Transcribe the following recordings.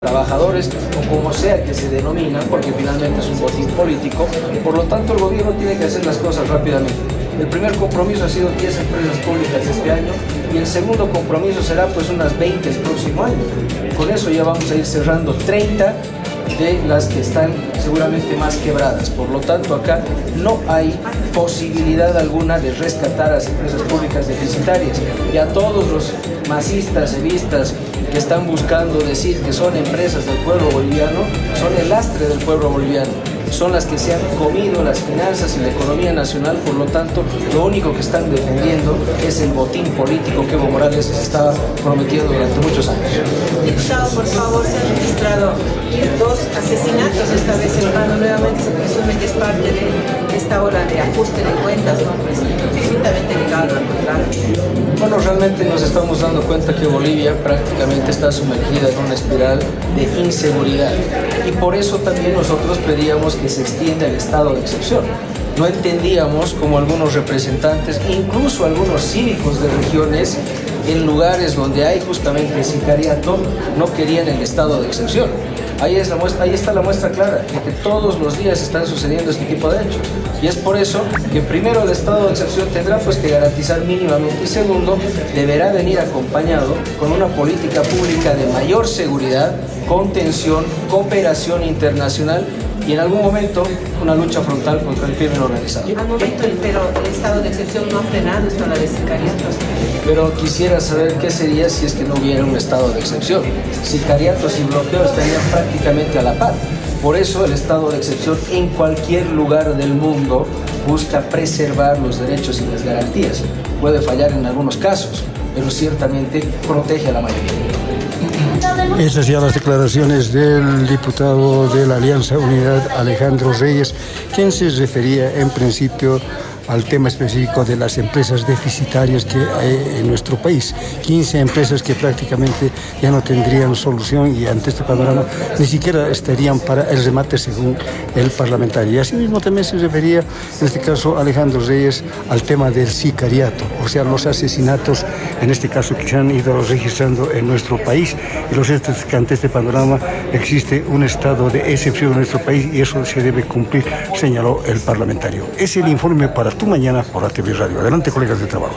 trabajadores o como sea que se denomina, porque finalmente es un botín político. Por lo tanto, el gobierno tiene que hacer las cosas rápidamente. El primer compromiso ha sido 10 empresas públicas este año y el segundo compromiso será pues unas 20 el próximo año. Con eso ya vamos a ir cerrando 30 de las que están seguramente más quebradas. Por lo tanto, acá no hay posibilidad alguna de rescatar a las empresas públicas deficitarias. Y a todos los masistas, evistas que están buscando decir que son empresas del pueblo boliviano, son el lastre del pueblo boliviano. Son las que se han comido las finanzas y la economía nacional. Por lo tanto, lo único que están defendiendo es el botín político que Evo Morales estaba prometiendo durante muchos años. Diputado, por favor, se han registrado 2 asesinatos. Esta vez el paro nuevamente se presume que es parte de esta ola de ajuste de cuentas, ¿no? Pues, absolutamente ligado al contrario. Bueno, realmente nos estamos dando cuenta que Bolivia prácticamente está sumergida en una espiral de inseguridad. Y por eso también nosotros pedíamos que se extienda el estado de excepción. No entendíamos como algunos representantes, incluso algunos cívicos de regiones, en lugares donde hay justamente sicariato, no querían el estado de excepción. Ahí está la muestra clara de que todos los días están sucediendo este tipo de hechos. Y es por eso que primero el estado de excepción tendrá pues que garantizar mínimamente y segundo deberá venir acompañado con una política pública de mayor seguridad, contención, cooperación internacional y en algún momento una lucha frontal contra el crimen organizado. Al momento, pero el estado de excepción no ha frenado esta ola de sicariatos. Pero quisiera saber qué sería si es que no hubiera un estado de excepción. Sicariatos y bloqueos estarían prácticamente a la par. Por eso el estado de excepción en cualquier lugar del mundo busca preservar los derechos y las garantías. Puede fallar en algunos casos, pero ciertamente protege a la mayoría. Esas ya las declaraciones del diputado de la Alianza Unidad, Alejandro Reyes, quien se refería en principio al tema específico de las empresas deficitarias que hay en nuestro país. 15 empresas que prácticamente ya no tendrían solución y ante este panorama ni siquiera estarían para el remate según el parlamentario. Y asimismo también se refería, en este caso Alejandro Reyes, al tema del sicariato, o sea, los asesinatos, en este caso que se han ido registrando en nuestro país. Y lo cierto es que ante este panorama existe un estado de excepción en nuestro país y eso se debe cumplir, señaló el parlamentario. Es el informe para Tu Mañana por ATV Radio. Adelante, colegas de trabajo.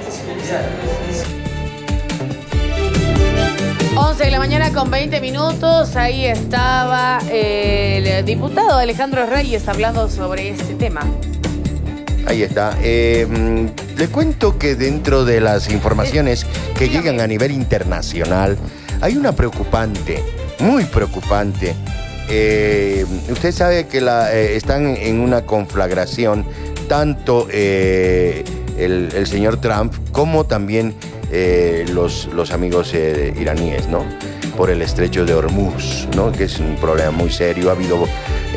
11 de la mañana con 20 minutos. Ahí estaba el diputado Alejandro Reyes hablando sobre este tema. Ahí está. Les cuento que dentro de las informaciones que llegan a nivel internacional, hay una preocupante, muy preocupante. Usted sabe que están en una conflagración tanto el señor Trump como también los amigos iraníes, ¿no? Por el estrecho de Hormuz, ¿no? Que es un problema muy serio. Ha habido,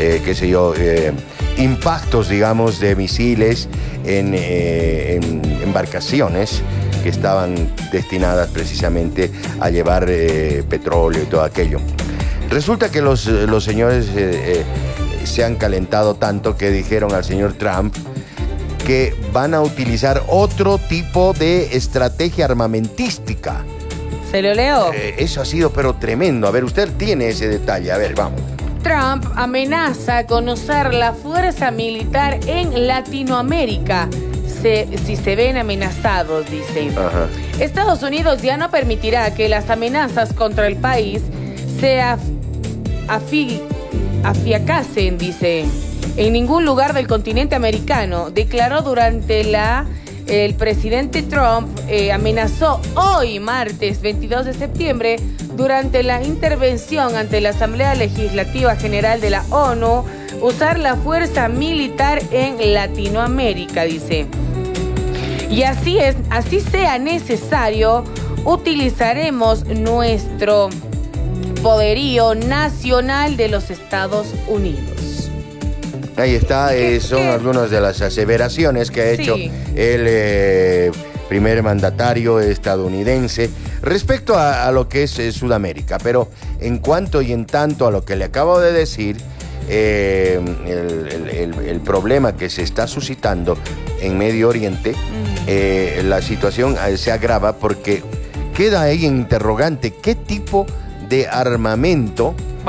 impactos, digamos, de misiles en embarcaciones que estaban destinadas precisamente a llevar petróleo y todo aquello. Resulta que los señores se han calentado tanto que dijeron al señor Trump que van a utilizar otro tipo de estrategia armamentística. ¿Se lo leo? Eso ha sido pero tremendo. A ver, usted tiene ese detalle. A ver, vamos. Trump amenaza con usar la fuerza militar en Latinoamérica si se ven amenazados, dice. Ajá. Estados Unidos ya no permitirá que las amenazas contra el país se afiacasen, dice, en ningún lugar del continente americano, declaró durante el presidente Trump amenazó hoy, martes 22 de septiembre, durante la intervención ante la Asamblea Legislativa General de la ONU, usar la fuerza militar en Latinoamérica, dice. Y así sea necesario, utilizaremos nuestro poderío nacional de los Estados Unidos. Ahí está, son algunas de las aseveraciones que ha hecho el primer mandatario estadounidense respecto a lo que es Sudamérica. Pero en cuanto y en tanto a lo que le acabo de decir, el problema que se está suscitando en Medio Oriente, la situación se agrava porque queda ahí interrogante qué tipo de armamento